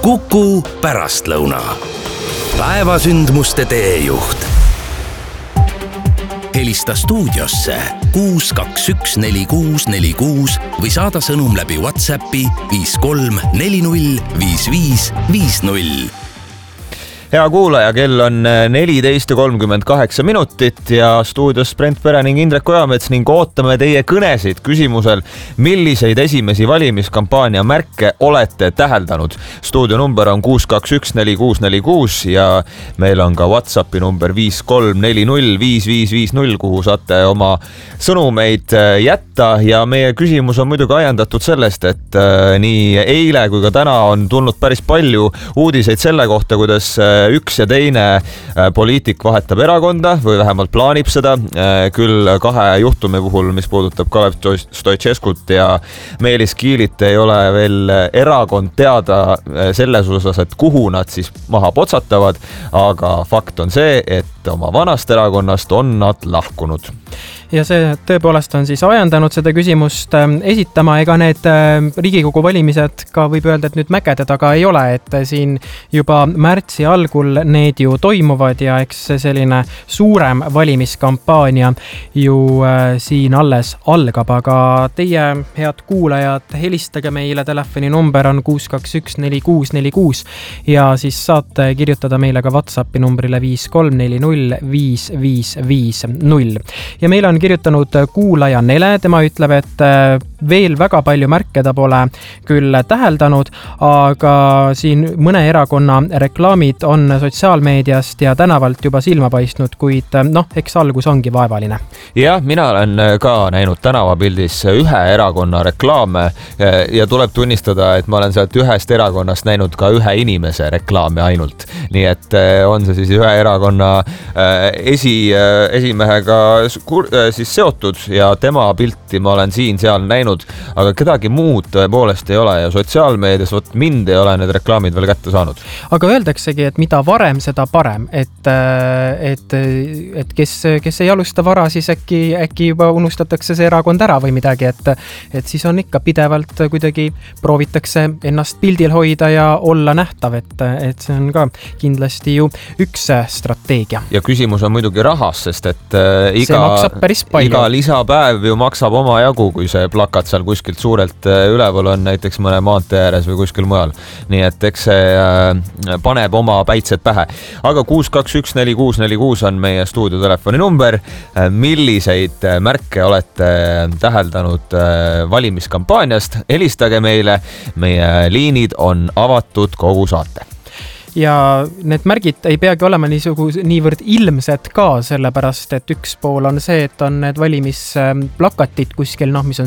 Kuku pärastlõuna. Päevasündmuste teejuht. Helista stuudiosse 6214646 või saada sõnum läbi WhatsAppi 53405550. Hea kuulaja, kell on 14:38 ja stuudios Brent Pere ning Indrek Ojamets ning ootame teie kõnesid küsimusel, milliseid esimesi valimiskampaania märke olete täheldanud. Stuudio number on 6214646 ja meil on ka WhatsAppi number 53405550, kuhu saate oma sõnumeid jätta ja meie küsimus on muidugi ajendatud sellest, et nii eile kui ka täna on tulnud päris palju uudiseid selle kohta, kuidas üks ja teine poliitik vahetab erakonda või vähemalt plaanib seda, küll kahe juhtumi puhul, mis puudutab Kalev Stoicescut ja Meelis Kiilit, ei ole veel erakond teada selles osas, et kuhu nad siis maha potsatavad, aga fakt on see, et oma vanast erakonnast on nad lahkunud. Ja see tõepoolest on siis ajendanud seda küsimust esitama, ega need Riigikogu valimised ka võib öelda, et nüüd mägede taga ei ole, et siin juba märtsi algul need ju toimuvad ja eks selline suurem valimiskampaania ju siin alles algab, aga teie, head kuulajad, helistage meile, telefoni number on 6214646 ja siis saate kirjutada meile ka WhatsAppi numbrile 53405550. Ja meil on kirjutanud kuulaja Nele, tema ütleb, et veel väga palju märke ta pole küll täheldanud, aga siin mõne erakonna reklaamid on sotsiaalmeediast ja tänavalt juba silma paistnud, kuid eks algus ongi vaevaline. Jah, mina olen ka näinud tänavapildis ühe erakonna reklaame ja tuleb tunnistada, et ma olen sealt ühest erakonnast näinud ka ühe inimese reklaame ainult. Nii et on see siis ühe erakonna esimehega siis seotud ja tema pilti ma olen siin-seal näinud, aga kedagi muud tõepoolest ei ole ja sotsiaalmeedias mind ei ole need reklaamid veel kätte saanud. Aga öeldaksegi, et mida varem, seda parem, et kes ei alusta vara, siis äkki juba unustatakse see erakond ära või midagi, et siis on ikka pidevalt kuidagi proovitakse ennast pildil hoida ja olla nähtav, et see on ka kindlasti ju üks strateegia. Ja küsimus on muidugi rahas, sest et iga lisapäev ju maksab oma jagu, kui see plakat seal kuskilt suurelt üleval on, näiteks mõne maantee ääres või kuskil mujal. Nii et eks see paneb oma päitsed pähe. Aga 6214646 on meie stuudiotelefoni number. Milliseid märke olete täheldanud valimiskampaaniast? Helistage meile. Meie liinid on avatud kogu saate. Ja need märgid ei peagi olema niivõrd ilmsed ka, sellepärast, et üks pool on see, et on need valimisplakatid kuskil, mis on